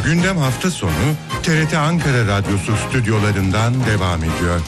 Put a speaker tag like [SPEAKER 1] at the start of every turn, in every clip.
[SPEAKER 1] Gündem hafta sonu TRT Ankara Radyosu stüdyolarından devam ediyor.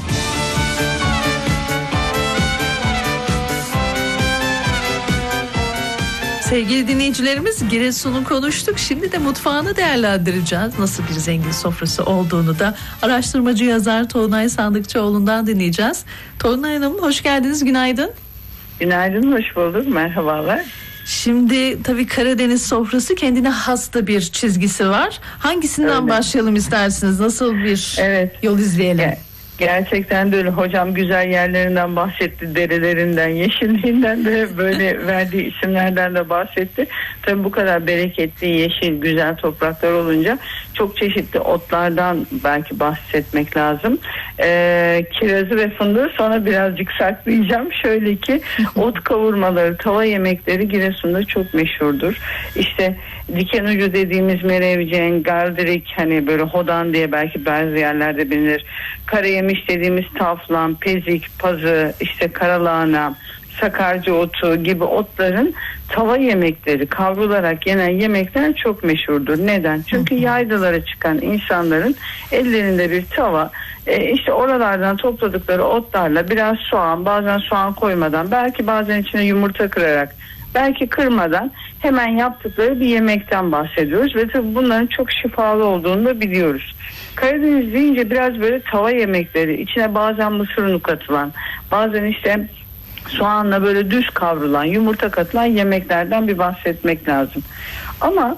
[SPEAKER 2] Sevgili dinleyicilerimiz, Giresun'u konuştuk. Şimdi de mutfağını değerlendireceğiz. Nasıl bir zengin sofrası olduğunu da araştırmacı yazar Tolunay Sandıkçıoğlu'ndan dinleyeceğiz. Tolunay Hanım, hoş geldiniz, günaydın.
[SPEAKER 3] Günaydın, hoş bulduk, merhabalar.
[SPEAKER 2] Şimdi tabii Karadeniz sofrası kendine has da bir çizgisi var. Hangisinden başlayalım istersiniz? Nasıl bir yol izleyelim?
[SPEAKER 3] Gerçekten de öyle. Hocam güzel yerlerinden bahsetti, derelerinden, yeşilliğinden de böyle verdiği isimlerden de bahsetti. Tabii bu kadar bereketli, yeşil, güzel topraklar olunca çok çeşitli otlardan belki bahsetmek lazım. Kirazı ve fındığı sonra birazcık saklayacağım. Şöyle ki ot kavurmaları, tava yemekleri Giresun'da çok meşhurdur. İşte diken ucu dediğimiz merevcen, gardirik, hani böyle hodan diye belki bazı yerlerde bilinir. Karayemiş dediğimiz taflan, pezik, pazı, işte karalahana, sakarca otu gibi otların tava yemekleri, kavrularak yenen yemekler çok meşhurdur. Neden? Çünkü yaylalara çıkan insanların ellerinde bir tava, işte oralardan topladıkları otlarla biraz soğan, bazen soğan koymadan, belki bazen içine yumurta kırarak, belki kırmadan hemen yaptıkları bir yemekten bahsediyoruz ve tabii bunların çok şifalı olduğunu da biliyoruz. Karadeniz deyince biraz böyle tava yemekleri, içine bazen mısır unu katılan, bazen işte soğanla böyle düz kavrulan, yumurta katılan yemeklerden bir bahsetmek lazım. Ama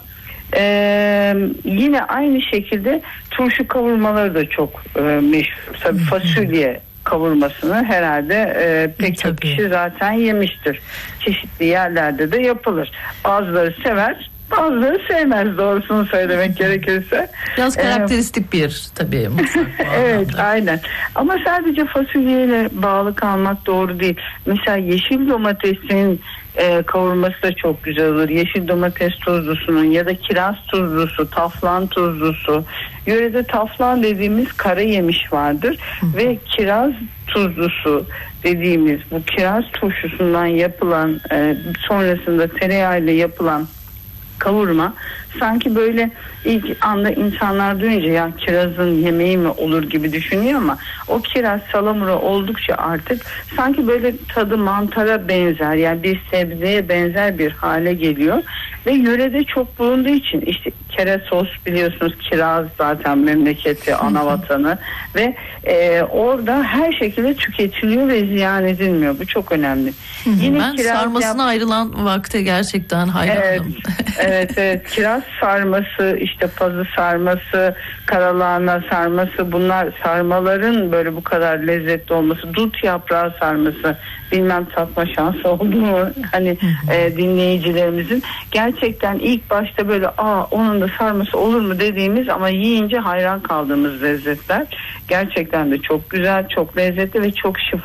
[SPEAKER 3] yine aynı şekilde turşu kavurmaları da çok meşhur. Tabii fasulye kavurmasını herhalde pek çok kişi zaten yemiştir. Çeşitli yerlerde de yapılır. Bazıları sever, bazıları sevmez, doğrusunu söylemek gerekirse.
[SPEAKER 2] Biraz karakteristik bir tabii mutfak.
[SPEAKER 3] Evet, aynen. Ama sadece fasulyeyle bağlı kalmak doğru değil. Mesela yeşil domatesin kavurması da çok güzel olur. Yeşil domates tuzlusunun ya da kiraz tuzlusu, taflan tuzlusu. Yörede taflan dediğimiz kara yemiş vardır ve kiraz tuzlusu dediğimiz bu kiraz turşusundan yapılan sonrasında tereyağıyla yapılan kavurma sanki böyle ilk anda insanlar duyunca ya kirazın yemeği mi olur gibi düşünüyor ama o kiraz salamura oldukça artık sanki böyle tadı mantara benzer, yani bir sebzeye benzer bir hale geliyor ve yörede çok bulunduğu için işte keresos, biliyorsunuz kiraz zaten memleketi, ana vatanı ve orada her şekilde tüketiliyor ve ziyan edilmiyor. Bu çok önemli.
[SPEAKER 2] Yine ben sarmasına ayrılan vakte gerçekten hayranım.
[SPEAKER 3] Evet. Kiraz sarması, işte pazı sarması, karalahana sarması, bunlar sarmaların böyle bu kadar lezzetli olması, dut yaprağı sarması, bilmem tatma şansı oldu mu hani dinleyicilerimizin, gerçekten ilk başta böyle onun da sarması olur mu dediğimiz ama yiyince hayran kaldığımız lezzetler. Gerçekten de çok güzel, çok lezzetli ve çok şifalı.